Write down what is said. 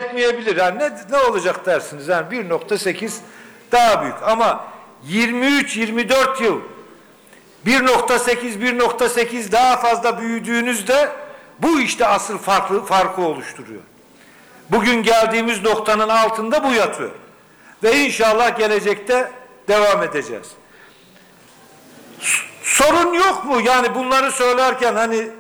etmeyebilir. Yani ne olacak dersiniz? Yani 1.8 daha büyük ama 23-24 yıl 1.8 daha fazla büyüdüğünüzde bu işte asıl farkı oluşturuyor. Bugün geldiğimiz noktanın altında bu yatıyor. Ve inşallah gelecekte devam edeceğiz. Sorun yok mu? Yani bunları söylerken hani